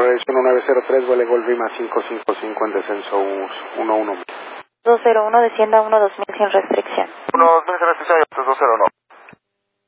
dirección 1903, vuele Golf Lima 555 en descenso 11. 201, descienda 12000 sin restricción. 12000.